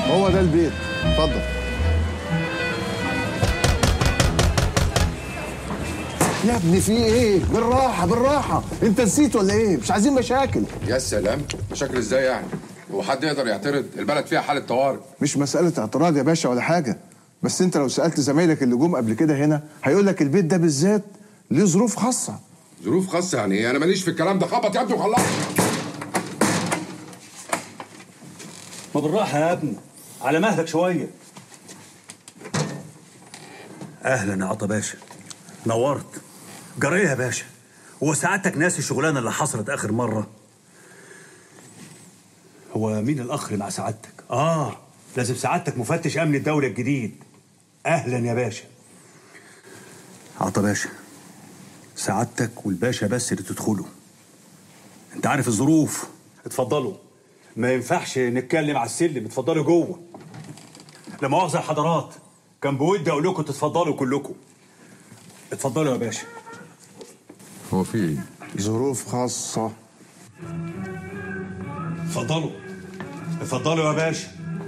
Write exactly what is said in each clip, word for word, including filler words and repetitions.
هو ده البيت، اتفضل. يا ابني في ايه؟ بالراحه بالراحه، انت نسيت ولا ايه؟ مش عايزين مشاكل. يا سلام، مشاكل ازاي يعني؟ هو حد يقدر يعترض؟ البلد فيها حاله طوارئ. مش مساله اعتراض يا باشا ولا حاجه، بس انت لو سالت زمايلك اللي جم قبل كده هنا هيقول لك البيت ده بالذات ليه ظروف خاصه. ظروف خاصه يعني ايه؟ انا ماليش في الكلام ده. خبط يا ابني وخلص. ما بالراحه يا ابني، على مهلك شويه. اهلا يا عطا باشا، نورت. جرى ايه يا باشا؟ هو سعادتك ناسي الشغلانه اللي حصلت اخر مره؟ هو مين الاخ اللي مع سعادتك؟ اه لازم سعادتك مفتش امن الدوله الجديد. اهلا يا باشا. عطا باشا، سعادتك والباشا بس اللي تدخلوا، انت عارف الظروف. اتفضلوا، ما ينفعش نتكلم على السلم، اتفضلوا جوه. لا مؤاخذه يا حضرات، كان بودي اقول لكم تتفضلوا كلكم. اتفضلوا يا باشا. هو في ايه؟ ظروف خاصه. اتفضلوا اتفضلوا يا باشا،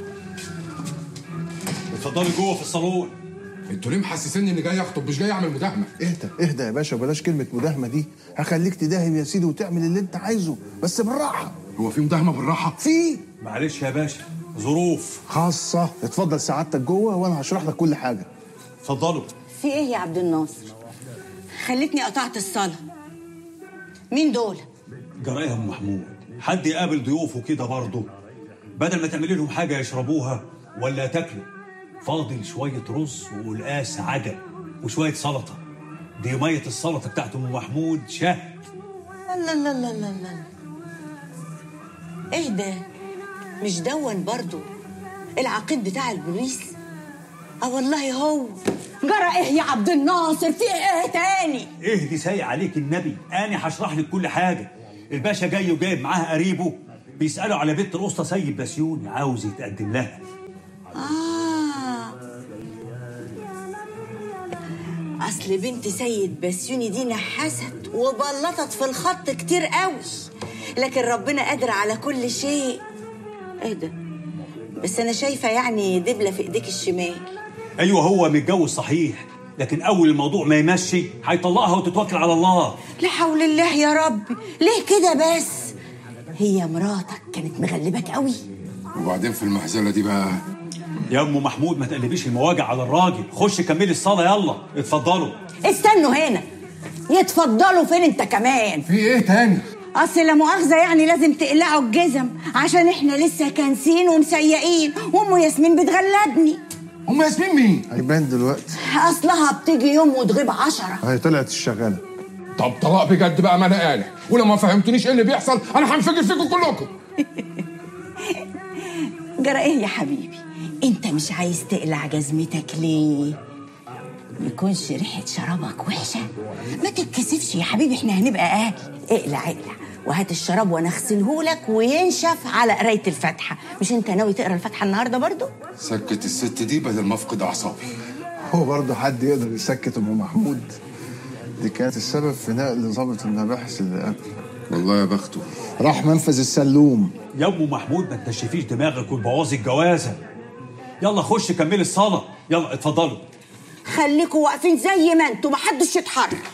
اتفضلوا جوه في الصالون. انتوا ليه محسسيني اني جاي اخطب مش جاي اعمل مداهمه؟ اهدى اهدى يا باشا، وبلاش كلمه مداهمه دي، هخليك تداهم يا سيدي وتعمل اللي انت عايزه، بس بالراحه. هو في مداهمه بالراحه؟ في معلش يا باشا، ظروف خاصه. اتفضل سعادتك جوه وانا هشرح لك كل حاجه. اتفضلوا. في ايه يا عبد الناصر؟ خلتني قطعت الصلاة. مين دول؟ جرايه ام محمود، حد يقابل ضيوفه كده برضه؟ بدل ما تعملي لهم حاجه يشربوها ولا تاكلوا، فاضل شويه رز وقلقاس عجب وشويه سلطه. دي ميه السلطه بتاعت ام محمود شهد. لا لا لا لا لا، ايه ده؟ مش دون برضو العقيد بتاع البوليس؟ اه والله هو. جرى ايه يا عبد الناصر؟ في ايه تاني؟ ايه دي سايق عليك النبي، انا هشرح لك كل حاجه. الباشا جاي وجايب معاه قريبه، بيسالوا على بنت الاسطى سيد بسيوني، عاوز يتقدم لها. اه اصل بنت سيد بسيوني دي نحست وبلطت في الخط كتير قوي، لكن ربنا قادر على كل شيء. ايه ده؟ بس انا شايفه يعني دبله في ايديك الشمال. ايوه هو متجوز صحيح، لكن اول الموضوع ما يمشي هيطلقها وتتوكل على الله. لا حول الله يا رب، ليه كده بس؟ هي مراتك كانت مغلبك قوي. وبعدين في المهزله دي بقى يا ام محمود ما تقلبيش المواجع على الراجل، خش كملي الصلاه يلا. اتفضلوا. استنوا هنا. يتفضلوا فين انت كمان؟ في ايه تاني؟ اصل لا مؤاخذه يعني لازم تقلعوا الجزم عشان احنا لسه كانسين ومسيقين، وام ياسمين بتغلبني. ام ياسمين مين؟ هيبان دلوقتي. اصلها بتيجي يوم وتغيب عشرة. هي طلعت الشغاله. طب طلاق بجد بقى، ما انا قالع، ولو ما فهمتونيش ايه اللي بيحصل انا هنفجر فيكم كلكم. جرى ايه يا حبيبي؟ انت مش عايز تقلع جزمتك ليه؟ يكونش ريحه شرابك وحشه؟ ما تتكسفش يا حبيبي، احنا هنبقى اهل. اقلع اقلع وهات الشراب وانا اغسلهولك وينشف على قرايه الفاتحه. مش انت ناوي تقرا الفاتحه النهارده برضو؟ سكت الست دي بدل ما افقد اعصابي. هو برضه حد يقدر يسكت ام محمود؟ دي كانت السبب في نقل ضابط المباحث اللي قبل. والله يا بخته راح منفذ السلوم. يا ام محمود ما تنشفيش دماغك وتبوظي الجوازه. يلا خش كملي الصلاه يلا. اتفضلوا. خليكوا واقفين زي ما انتوا، محدش يتحرك.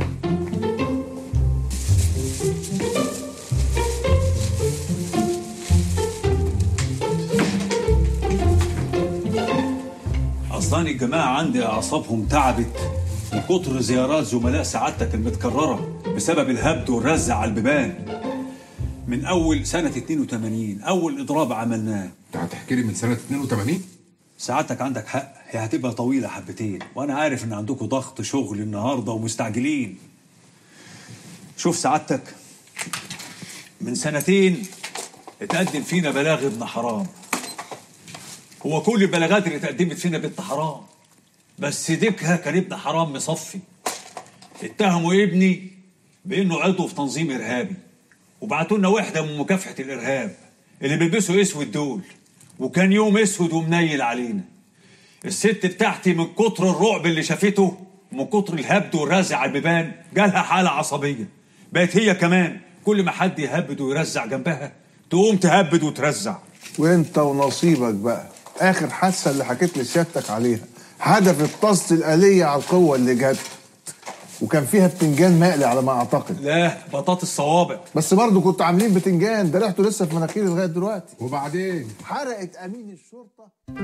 اصلا الجماعه عندي اعصابهم تعبت من كتر زيارات زملاء سعادتك المتكرره بسبب الهبد والرز على البيبان من اول سنه اتنين وتمانين، اول اضراب عملناه. انت هتحكي لي من سنه اتنين وتمانين؟ سعادتك عندك حق، هي هتبقى طويله حبتين، وانا عارف ان عندكم ضغط شغل النهارده ومستعجلين. شوف سعادتك، من سنتين اتقدم فينا بلاغ ابن حرام. هو كل البلاغات اللي اتقدمت فينا بنت حرام، بس ديكها كان ابن حرام مصفي. اتهموا ابني بانه عضو في تنظيم ارهابي، وبعتوا لنا وحده من مكافحه الارهاب اللي بيلبسوا اسود دول، وكان يوم اسود ومنيل علينا. الست بتاعتي من كتر الرعب اللي شافته ومن كتر الهبد والرزع على البيبان جالها حاله عصبيه، بقت هي كمان كل ما حد يهبد ويرزع جنبها تقوم تهبد وترزع. وانت ونصيبك بقى. اخر حادثه اللي حكيت لسيادتك عليها هدفت طاسه الآلية على القوه اللي جت، وكان فيها بتنجان مقلي على ما اعتقد. لا بطاطس صوابع. بس برضه كنتوا عاملين بتنجان، ده ريحته لسه في مناخيري لغايه دلوقتي. وبعدين حرقت امين الشرطه.